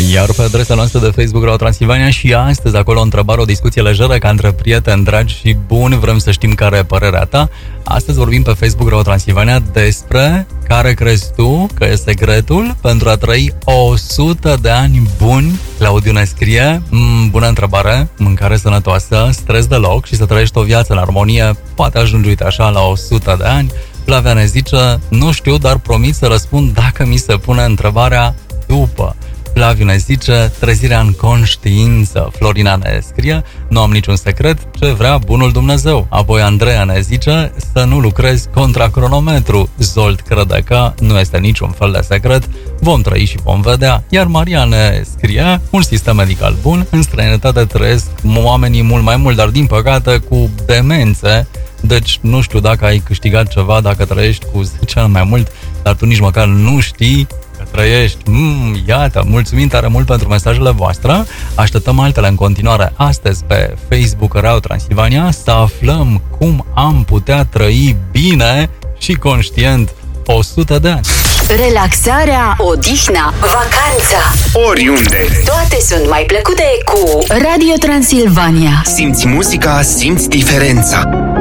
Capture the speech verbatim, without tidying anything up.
Iar pe adresa noastră de Facebook Radio Transilvania și astăzi acolo o întrebare, o discuție lejeră ca între prieteni dragi și buni. Vrem să știm care e părerea ta. Astăzi vorbim pe Facebook Radio Transilvania despre care crezi tu că e secretul pentru a trăi o sută de ani buni. Claudiu ne scrie, m- bună întrebare, mâncare sănătoasă, stres deloc și să trăiești o viață în armonie. Poate ajungi, uite așa, la o sută de ani. Flavia ne zice, nu știu, dar promit să răspund dacă mi se pune întrebarea după. Flaviu ne zice, trezirea în conștiință. Florina ne scrie, nu am niciun secret, ce vrea bunul Dumnezeu. Apoi Andreea ne zice, să nu lucrezi contra cronometru. Zolt crede că nu este niciun fel de secret, vom trăi și vom vedea. Iar Maria ne scrie, un sistem medical bun, în străinătate trăiesc oamenii mult mai mult, dar din păcate cu demențe. Deci nu știu dacă ai câștigat ceva, dacă trăiești cu cel mai mult, dar tu nici măcar nu știi că trăiești. Mm, iată, mulțumim tare mult pentru mesajele voastre. Așteptăm altele în continuare astăzi pe Facebook Radio Transilvania să aflăm cum am putea trăi bine și conștient o sută de ani. Relaxarea, odihna, vacanța, oriunde, toate sunt mai plăcute cu Radio Transilvania. Simți muzica, simți diferența.